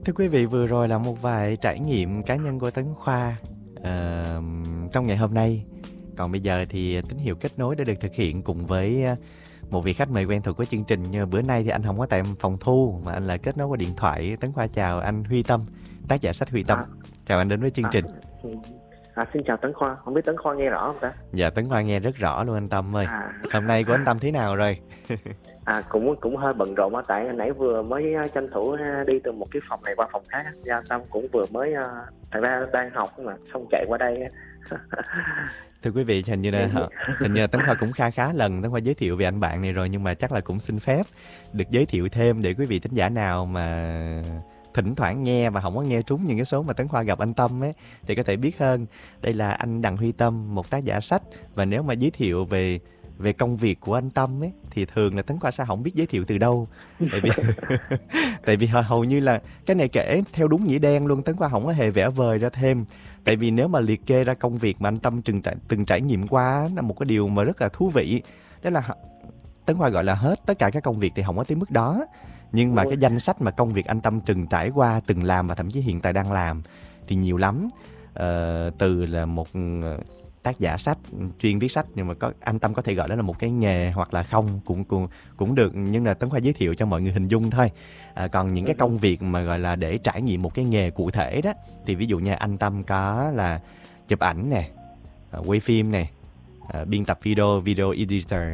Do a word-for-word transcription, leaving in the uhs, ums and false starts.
Thưa quý vị, vừa rồi là một vài trải nghiệm cá nhân của Tấn Khoa ờ, trong ngày hôm nay. Còn bây giờ thì tín hiệu kết nối đã được thực hiện cùng với một vị khách mời quen thuộc của chương trình. Nhưng bữa nay thì anh không có tại phòng thu mà anh lại kết nối qua điện thoại. Tấn Khoa chào anh Huy Tâm, tác giả sách Huy Tâm. À, chào anh đến với chương à, trình. À, xin chào Tấn Khoa, không biết Tấn Khoa nghe rõ không ta? Dạ, Tấn Khoa nghe rất rõ luôn anh Tâm ơi. À, Hôm nay của anh Tâm thế nào rồi? à cũng cũng hơi bận rộn á, tại nãy vừa mới tranh thủ đi từ một cái phòng này qua phòng khác, Gia Tâm cũng vừa mới thật ra đang học mà xong chạy qua đây. Thưa quý vị, hình như là hình như là Tấn Khoa cũng khá khá lần Tấn Khoa giới thiệu về anh bạn này rồi, nhưng mà chắc là cũng xin phép được giới thiệu thêm để quý vị thính giả nào mà thỉnh thoảng nghe và không có nghe trúng những cái số mà Tấn Khoa gặp anh Tâm ấy thì có thể biết hơn. Đây là anh Đặng Huy Tâm, một tác giả sách, và nếu mà giới thiệu về về công việc của anh Tâm ấy thì thường là Tấn Khoa sẽ không biết giới thiệu từ đâu, tại vì tại vì hầu như là cái này kể theo đúng nghĩa đen luôn, Tấn Khoa không có hề vẽ vời ra thêm. Tại vì nếu mà liệt kê ra công việc mà anh Tâm từng trải, từng trải nghiệm qua là một cái điều mà rất là thú vị. Đó là Tấn Khoa gọi là hết tất cả các công việc thì không có tới mức đó, nhưng mà cái danh sách mà công việc anh Tâm từng trải qua, từng làm và thậm chí hiện tại đang làm thì nhiều lắm. Ờ, từ là một tác giả sách, chuyên viết sách, nhưng mà có anh Tâm có thể gọi đó là một cái nghề hoặc là không cũng cũng cũng được, nhưng là Tấn Khoa giới thiệu cho mọi người hình dung thôi. À, còn những cái công việc mà gọi là để trải nghiệm một cái nghề cụ thể đó thì ví dụ như anh Tâm có là chụp ảnh nè, quay phim nè, biên tập video, video editor